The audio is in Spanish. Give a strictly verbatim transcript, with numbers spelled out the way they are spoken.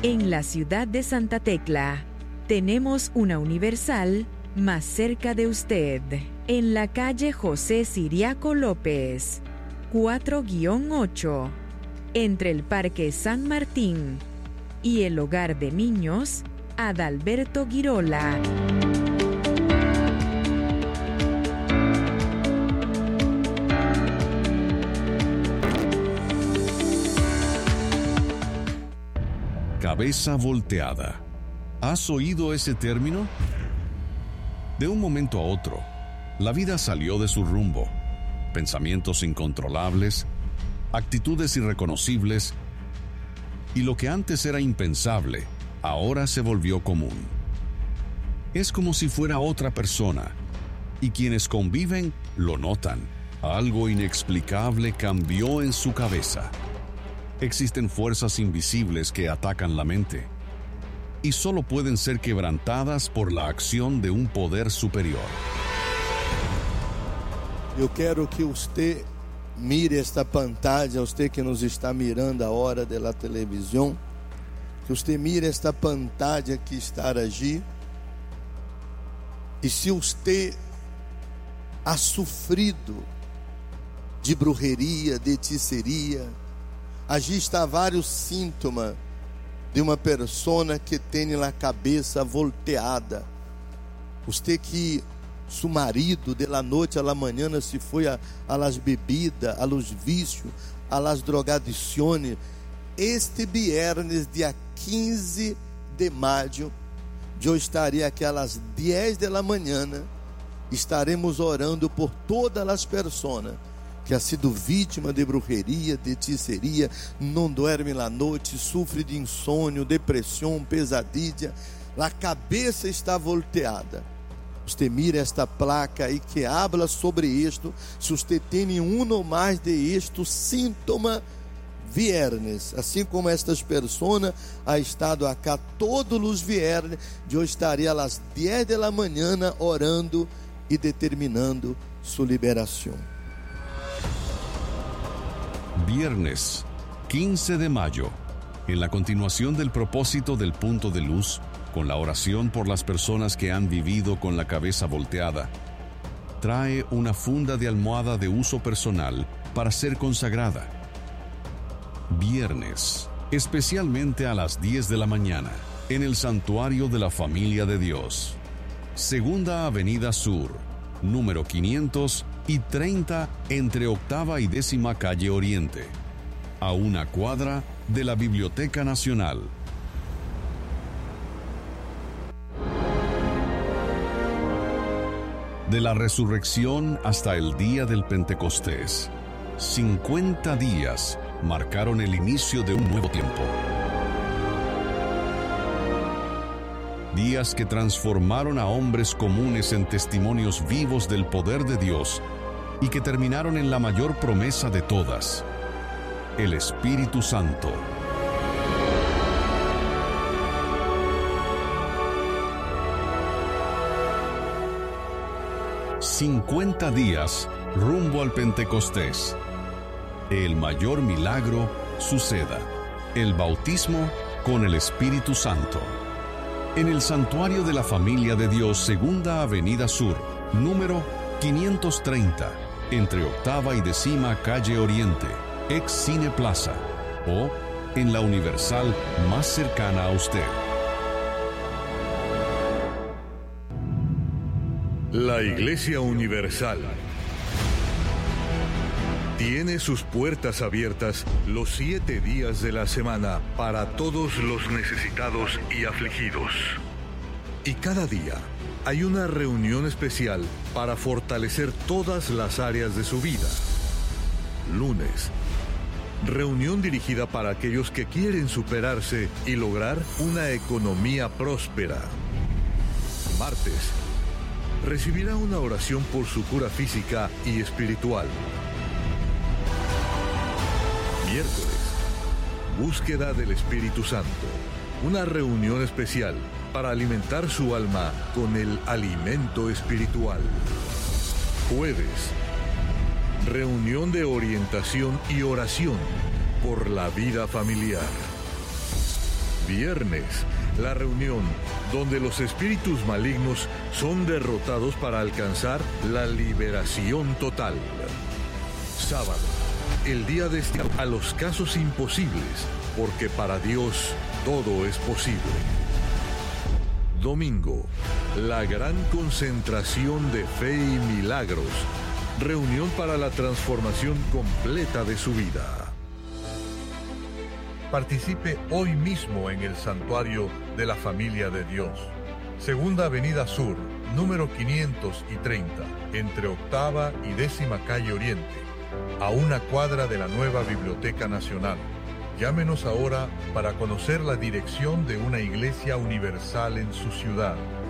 En la ciudad de Santa Tecla, tenemos una Universal más cerca de usted. En la calle José Siriaco López, cuatro guión ocho, entre el Parque San Martín y el Hogar de Niños Adalberto Girola. Cabeza volteada. ¿Has oído ese término? De un momento a otro, la vida salió de su rumbo. Pensamientos incontrolables, actitudes irreconocibles, y lo que antes era impensable, ahora se volvió común. Es como si fuera otra persona, y quienes conviven lo notan. Algo inexplicable cambió en su cabeza. Existen fuerzas invisibles que atacan la mente, y solo pueden ser quebrantadas por la acción de un poder superior. Eu quero que usted mire esta pantalla, usted que nos está mirando agora da televisão, que usted mire esta pantalla que está allí, e se usted ha sofrido de brujeria, de hechiceria, allí está vários sintomas de uma persona que tem a cabeça volteada. Usted que su marido de la noite a la mañana se foi a, a las bebidas, a los vícios, a las drogadiciones. Este viernes, dia quinze de maio, eu estarei aqui às dez da manhã. Estaremos orando por todas as pessoas que ha sido vítima de brujeria, de hechiceria, não dorme na noite, sofre de insônia, depressão, pesadilha. A cabeça está volteada. Você mira esta placa aí que habla sobre isto. Se você tem um ou mais de estes sintomas viernes, assim como estas pessoas ha estado acá todos os viernes, eu estarei às dez da manhã orando e determinando sua liberação. Viernes, quince de mayo, en la continuación del propósito del punto de luz, con la oración por las personas que han vivido con la cabeza volteada, trae una funda de almohada de uso personal para ser consagrada. Viernes, especialmente a las diez de la mañana, en el Santuario de la Familia de Dios. Segunda Avenida Sur, número quinientos y treinta, entre octava y décima calle Oriente, a una cuadra de la Biblioteca Nacional. De la resurrección hasta el día del Pentecostés, cincuenta días marcaron el inicio de un nuevo tiempo. Días que transformaron a hombres comunes en testimonios vivos del poder de Dios y que terminaron en la mayor promesa de todas, el Espíritu Santo. cincuenta días rumbo al Pentecostés. El mayor milagro suceda, el bautismo con el Espíritu Santo. En el Santuario de la Familia de Dios, Segunda Avenida Sur, número quinientos treinta, entre octava y décima calle Oriente, ex Cine Plaza, o en la Universal más cercana a usted. La Iglesia Universal tiene sus puertas abiertas los siete días de la semana para todos los necesitados y afligidos. Y cada día hay una reunión especial para fortalecer todas las áreas de su vida. Lunes, reunión dirigida para aquellos que quieren superarse y lograr una economía próspera. Martes, recibirá una oración por su cura física y espiritual. Miércoles, búsqueda del Espíritu Santo. Una reunión especial para alimentar su alma con el alimento espiritual. Jueves, reunión de orientación y oración por la vida familiar. Viernes, la reunión donde los espíritus malignos son derrotados para alcanzar la liberación total. Sábado, el día destinado a los casos imposibles, porque para Dios todo es posible. Domingo, la gran concentración de fe y milagros, reunión para la transformación completa de su vida. Participe hoy mismo en el Santuario de la Familia de Dios. Segunda Avenida Sur, número quinientos treinta, entre Octava y Décima Calle Oriente, a una cuadra de la nueva Biblioteca Nacional. Llámenos ahora para conocer la dirección de una iglesia universal en su ciudad.